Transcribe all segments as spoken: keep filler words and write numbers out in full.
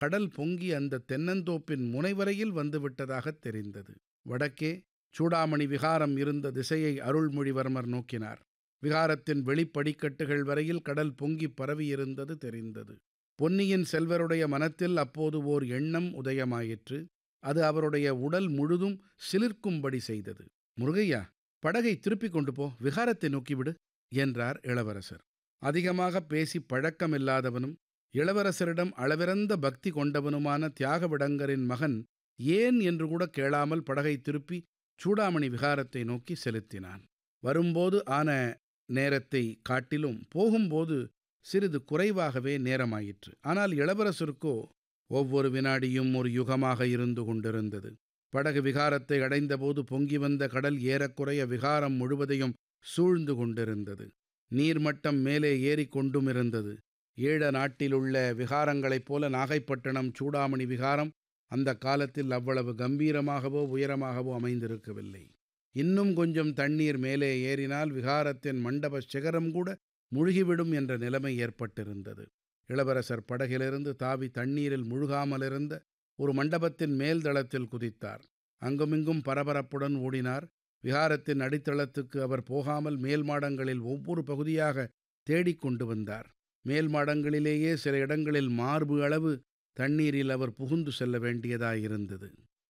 கடல் பொங்கி அந்த தென்னந்தோப்பின் முனைவரையில் வந்துவிட்டதாகத் தெரிந்தது. வடக்கே சூடாமணி விகாரம் இருந்த திசையை அருள்மொழிவர்மர் நோக்கினார். விகாரத்தின் வெளிப்படிக்கட்டுகள் வரையில் கடல் பொங்கி பரவியிருந்தது தெரிந்தது. பொன்னியின் செல்வருடைய மனத்தில் அப்போது ஓர் எண்ணம் உதயமாயிற்று. அது அவருடைய உடல் முழுதும் சிலிர்க்கும்படி செய்தது. முருகையா, படகை திருப்பிக் கொண்டு போ, விகாரத்தை நோக்கிவிடு என்றார் இளவரசர். அதிகமாக பேசி பழக்கமில்லாதவனும் இளவரசரிடம் அளவிறந்த பக்தி கொண்டவனுமான தியாகவிடங்கரின் மகன் ஏன் என்று கூட கேளாமல் படகை திருப்பி சூடாமணி விகாரத்தை நோக்கி செலுத்தினான். வரும்போது ஆன நேரத்தை காட்டிலும் போகும்போது சிறிது குறைவாகவே நேரமாயிற்று. ஆனால் இளவரசருக்கோ ஒவ்வொரு வினாடியும் ஒரு யுகமாக இருந்து கொண்டிருந்தது. படகு விகாரத்தை அடைந்தபோது பொங்கி வந்த கடல் ஏறக்குறைய விகாரம் முழுவதையும் சூழ்ந்து கொண்டிருந்தது. நீர்மட்டம் மேலே ஏறிக்கொண்டும் இருந்தது. ஈழ நாட்டிலுள்ள விகாரங்களைப் போல நாகைப்பட்டினம் சூடாமணி விகாரம் அந்த காலத்தில் அவ்வளவு கம்பீரமாகவோ உயரமாகவோ அமைந்திருக்கவில்லை. இன்னும் கொஞ்சம் தண்ணீர் மேலே ஏறினால் விகாரத்தின் மண்டப சிகரம் கூட முழுகிவிடும் என்ற நிலைமை ஏற்பட்டிருந்தது. இளவரசர் படகிலிருந்து தாவி தண்ணீரில் முழுகாமலிருந்த ஒரு மண்டபத்தின் மேல் தளத்தில் குதித்தார். அங்குமிங்கும் பரபரப்புடன் ஓடினார். விகாரத்தின் அடித்தளத்துக்கு அவர் போகாமல் மேல் மாடங்களில் ஒவ்வொரு பகுதியாக தேடிக்கொண்டு வந்தார். மேல் மாடங்களிலேயே சில இடங்களில் மார்பு அளவு தண்ணீரில் அவர் புகுந்து செல்ல வேண்டியதாயிருந்தது.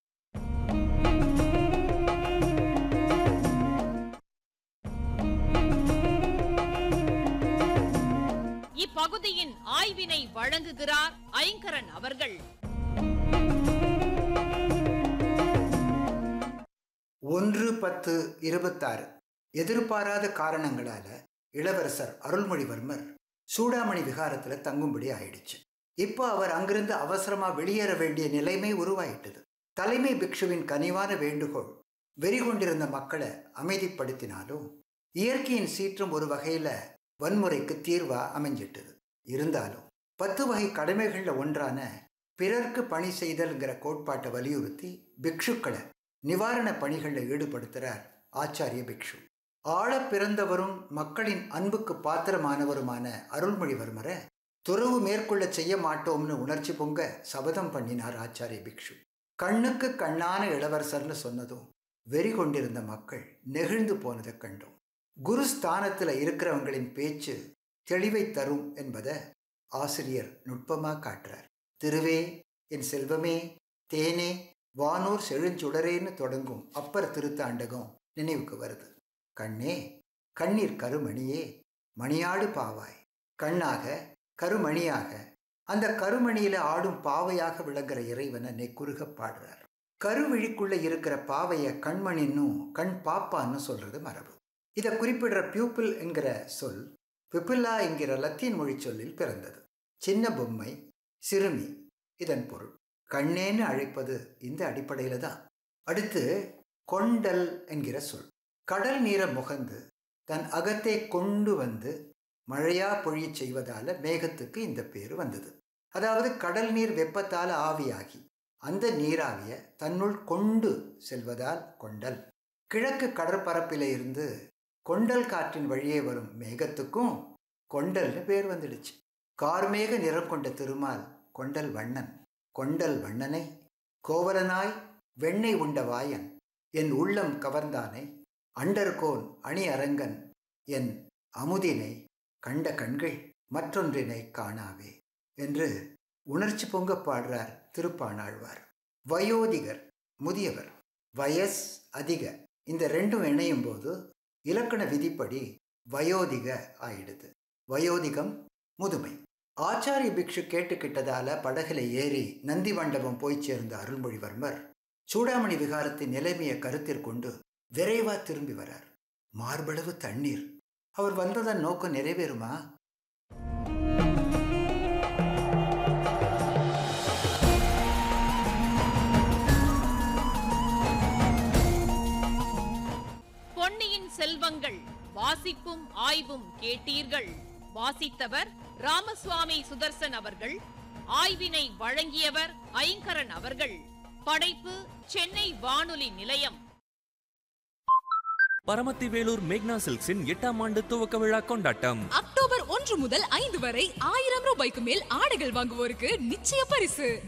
இப்பகுதியின் ஆய்வினை வழங்குகிறார் ஐங்கரன் அவர்கள். ஒன்று பத்து இருபத்தாறு எதிர்பாராத காரணங்களால இளவரசர் அருள்மொழிவர்மர் சூடாமணி விகாரத்துல தங்கும்படி ஆயிடுச்சு. இப்போ அவர் அங்கிருந்து அவசரமா வெளியேற வேண்டிய நிலைமை உருவாயிட்டது. தலைமை பிக்ஷுவின் கனிவான வேண்டுகோள் வெறிகொண்டிருந்த மக்களை அமைதிப்படுத்தினாலும் இயற்கையின் சீற்றம் ஒரு வகையில வன்முறைக்கு தீர்வா அமைஞ்சிட்டது. இருந்தாலும் பத்து வகை கடமைகள்ல ஒன்றான பிறர்க்கு பணி செய்தல்ங்கிற கோட்பாட்டை வலியுறுத்தி பிக்ஷுக்களை நிவாரண பணிகளில் ஈடுபடுத்துகிறார் ஆச்சாரிய பிக்ஷு. ஆழ பிறந்தவரும் மக்களின் அன்புக்கு பாத்திரமானவருமான அருள்மொழிவர்மரை துறவு மேற்கொள்ள செய்ய மாட்டோம்னு உணர்ச்சி பொங்க சபதம் பண்ணினார் ஆச்சாரிய பிக்ஷு. கண்ணுக்கு கண்ணான இளவரசர்னு சொன்னதும் வெறி கொண்டிருந்த மக்கள் நெகிழ்ந்து போனதை கண்டோம். குருஸ்தானத்தில் இருக்கிறவங்களின் பேச்சு தெளிவை தரும் என்பதை ஆசிரியர் நுட்பமாக காட்டுறார். திருவே, என் செல்வமே, தேனே, வானூர் செழுஞ்சுடரேன்னு தொடங்கும் அப்பர் திருத்தாண்டகம் நினைவுக்கு வருது. கண்ணே, கண்ணீர் கருமணியே, மணியாடு பாவாய். கண்ணாக கருமணியாக அந்த கருமணியில ஆடும் பாவையாக விளங்குற இறைவனை நெக்குருக பாடுறார். கருவிழிக்குள்ள இருக்கிற பாவைய கண்மணின்னும் கண் பாப்பான்னு சொல்றது மரபு. இதை குறிப்பிடுற பியூப்பிள் என்கிற சொல் பிப்பில்லா என்கிற லத்தீன் மொழி சொல்லில் பிறந்தது. சின்ன பொம்மை, சிறுமி இதன் பொருள். கண்ணேன்னு அழைப்பது இந்த அடிப்படையில தான். அடுத்து கொண்டல் என்கிற சொல் கடல் நீரை முகந்து தன் அகத்தை கொண்டு வந்து மழையா பொழிய செய்வதால மேகத்துக்கு இந்த பேர் வந்தது. அதாவது கடல் நீர் வெப்பத்தால் ஆவியாகி அந்த நீராவிய தன்னுள் கொண்டு செல்வதால் கொண்டல். கிழக்கு கடற்பரப்பில இருந்து கொண்டல் காற்றின் வழியே வரும் மேகத்துக்கும் கொண்டல்னு பேர் வந்துடுச்சு. கார்மேக நிறம் கொண்ட திருமால் கொண்டல் வண்ணன். கொண்டல் வண்ணனை கோவலனாய் வெண்ணெய் உண்ட வாயன் என் உள்ளம் கவர்ந்தானை அண்டர்கோன் அணி அரங்கன் என் அமுதினை கண்ட கண்கள் மற்றொன்றினை காணாவே என்று உணர்ச்சி பொங்க பாடுறார் திருப்பாணாழ்வார். வயோதிகர் முதியவர், வயஸ் அதிக இந்த ரெண்டும் இணையும் போது இலக்கண விதிப்படி வயோதிக ஆயிடுது. வயோதிகம் முதுமை. ஆச்சாரிய பிக்ஷு கேட்டுக்கிட்டதால படகுல ஏறி நந்தி மண்டபம் போய் சேர்ந்த அருள்மொழிவர்மர் சூடாமணி விகாரத்தின் நிலைமையை கருத்தில் கொண்டு விரைவா திரும்பி வரார். மார்பளவு தண்ணீர். அவர் வந்ததன் நோக்கம் நிறைவேறுமா? பொன்னியின் செல்வங்கள் வாசிப்பும் ஆய்வும் கேட்டீர்கள். வாசித்தவர் ராமசுவாமி சுதர்சன் அவர்கள். ஆய்வினை வழங்கியவர் ஐங்கரன் அவர்கள். படைப்பு சென்னை வானொலி நிலையம். பரமத்தி வேலூர் மேக்னா சில்க்ஸின் எட்டாம் ஆண்டு துவக்க விழா கொண்டாட்டம் அக்டோபர் ஒன்று முதல் ஐந்து வரை ஆயிரம் ரூபாய்க்கு மேல் ஆடைகள் வாங்குவோருக்கு நிச்சய பரிசு.